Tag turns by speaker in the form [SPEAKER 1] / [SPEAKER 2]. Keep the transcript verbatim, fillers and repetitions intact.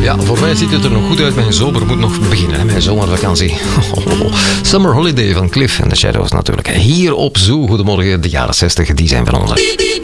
[SPEAKER 1] Ja, voor mij ziet het er nog goed uit. Mijn zomer moet nog beginnen, hè? Mijn zomervakantie. Summer Holiday van Cliff and the Shadows natuurlijk. Hier op Zoo. Goedemorgen, de jaren zestig, die zijn van ons.